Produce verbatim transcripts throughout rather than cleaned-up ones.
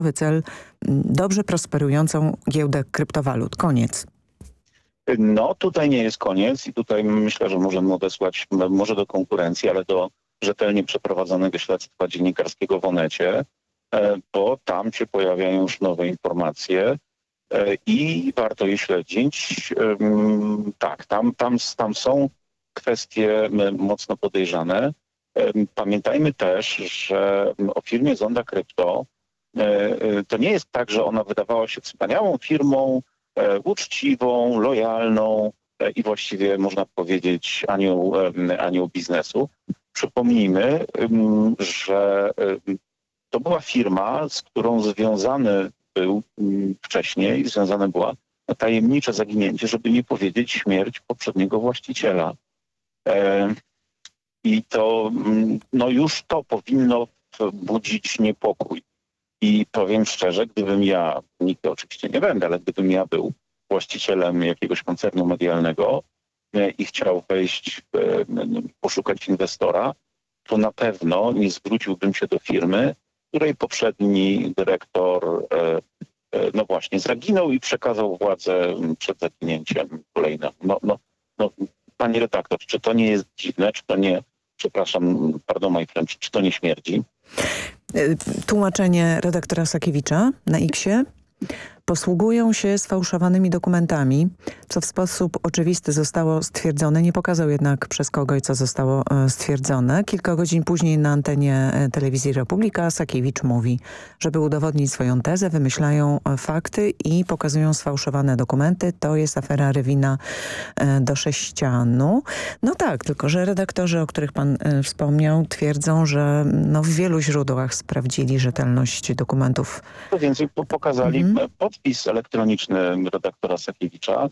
cel dobrze prosperującą giełdę kryptowalut. Koniec. No tutaj nie jest koniec i tutaj myślę, że możemy odesłać może do konkurencji, ale do rzetelnie przeprowadzonego śledztwa dziennikarskiego w Onecie, bo tam się pojawiają już nowe informacje i warto je śledzić. Tak, tam, tam, tam są kwestie mocno podejrzane. Pamiętajmy też, że o firmie Zonda Krypto to nie jest tak, że ona wydawała się wspaniałą firmą, uczciwą, lojalną i właściwie można powiedzieć anioł, anioł biznesu. Przypomnijmy, że to była firma, z którą związany był wcześniej, związane była tajemnicze zaginięcie, żeby nie powiedzieć śmierć poprzedniego właściciela. I to no już to powinno budzić niepokój. I powiem szczerze, gdybym ja, nikt oczywiście nie będę, ale gdybym ja był właścicielem jakiegoś koncernu medialnego i chciał wejść, poszukać inwestora, to na pewno nie zwróciłbym się do firmy, której poprzedni dyrektor no właśnie zaginął i przekazał władzę przed zaginięciem kolejnemu. No, no, no, panie redaktor, czy to nie jest dziwne, czy to nie, przepraszam, pardon my French, czy to nie śmierdzi? Tłumaczenie redaktora Sakiewicza na X-ie. Posługują się sfałszowanymi dokumentami, co w sposób oczywisty zostało stwierdzone. Nie pokazał jednak przez kogo i co zostało stwierdzone. Kilka godzin później na antenie telewizji Republika Sakiewicz mówi, żeby udowodnić swoją tezę, wymyślają fakty i pokazują sfałszowane dokumenty. To jest afera Rywina do sześcianu. No tak, tylko że redaktorzy, o których pan wspomniał, twierdzą, że no w wielu źródłach sprawdzili rzetelność dokumentów. To więcej pokazali mhm. podpis elektroniczny redaktora Sakiewicza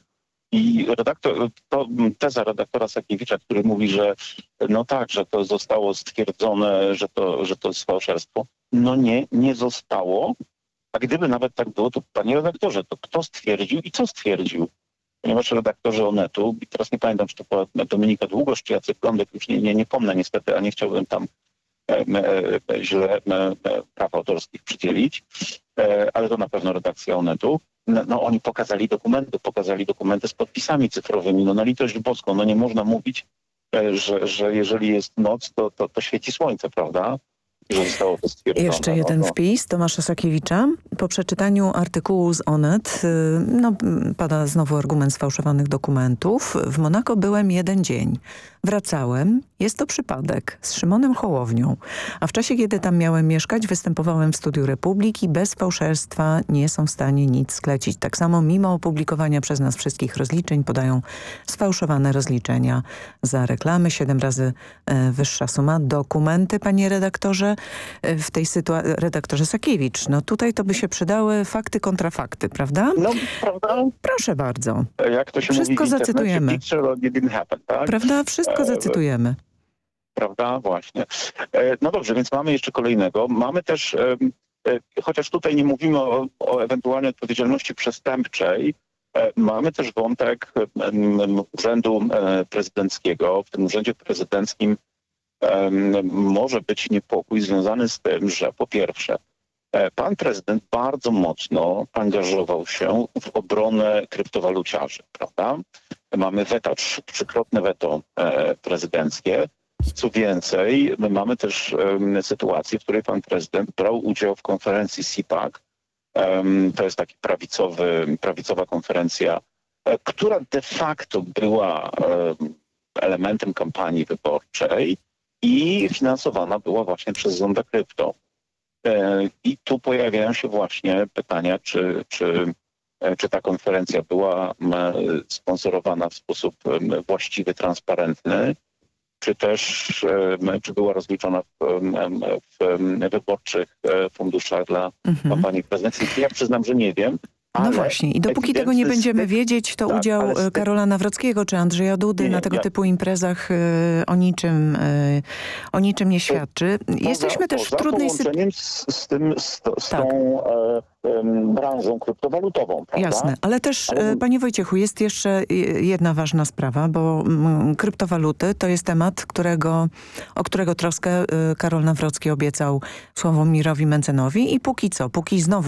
i redaktor, to teza redaktora Sakiewicza, który mówi, że no tak, że to zostało stwierdzone, że to, że to jest fałszerstwo. No nie, nie zostało. A gdyby nawet tak było, to panie redaktorze, to kto stwierdził i co stwierdził? Ponieważ redaktorzy Onetu, i teraz nie pamiętam, czy to była Dominika Długosz, czy Jacek Gądek, już nie, nie, nie pomnę niestety, a nie chciałbym tam e, e, źle e, praw autorskich przydzielić, e, ale to na pewno redakcja Onetu. No, no oni pokazali dokumenty, pokazali dokumenty z podpisami cyfrowymi. No na litość boską, no nie można mówić, e, że, że jeżeli jest noc, to, to, to świeci słońce, prawda? Że zostało to stwierdzone. Jeszcze jeden no, no. wpis Tomasza Sakiewicza. Po przeczytaniu artykułu z Onet no, pada znowu argument sfałszowanych dokumentów. W Monako byłem jeden dzień. Wracałem. Jest to przypadek z Szymonem Hołownią. A w czasie, kiedy tam miałem mieszkać, występowałem w Studiu Republiki. Bez fałszerstwa nie są w stanie nic sklecić. Tak samo mimo opublikowania przez nas wszystkich rozliczeń podają sfałszowane rozliczenia za reklamy. Siedem razy e, wyższa suma. Dokumenty, panie redaktorze, e, w tej sytuacji, redaktorze Sakiewicz, no tutaj to by się przydały fakty kontra fakty, prawda? No, prawda? Proszę bardzo. Jak to się Wszystko mówi w zacytujemy. Picture or it didn't happen, tak? Prawda? Wszystko zacytujemy. Prawda? Właśnie. No dobrze, więc mamy jeszcze kolejnego. Mamy też, chociaż tutaj nie mówimy o, o ewentualnej odpowiedzialności przestępczej, mamy też wątek urzędu prezydenckiego. W tym urzędzie prezydenckim może być niepokój związany z tym, że po pierwsze pan prezydent bardzo mocno angażował się w obronę kryptowaluciarzy, prawda? Mamy weto, trzy, trzykrotne weto prezydenckie. Co więcej, my mamy też um, sytuację, w której pan prezydent brał udział w konferencji C I P A C. Um, to jest taka prawicowy, prawicowa konferencja, e, która de facto była um, elementem kampanii wyborczej i finansowana była właśnie przez Zonda Krypto. E, I tu pojawiają się właśnie pytania, czy, czy, e, czy ta konferencja była m, sponsorowana w sposób m, właściwy, transparentny, czy też czy była rozliczona w, w wyborczych funduszach dla mhm. kampanii prezydenckiej. Ja przyznam, że nie wiem. No Ale właśnie. I dopóki tego nie ewidentny będziemy styk- wiedzieć, to tak, udział ale e, styk- Karola Nawrockiego czy Andrzeja Dudy Nie, nie, na tego ja- typu imprezach e, o niczym, e, o niczym nie świadczy. Jesteśmy też w poza trudnej sytuacji. połączeniem z, z, tym, z, to- z Tak. tą e, em, branżą kryptowalutową, prawda? Jasne, ale też, Ale- e, panie Wojciechu, jest jeszcze e, jedna ważna sprawa, bo mm, kryptowaluty to jest temat, którego, o którego troskę e, Karol Nawrocki obiecał Sławomirowi Mentzenowi i póki co, póki znowu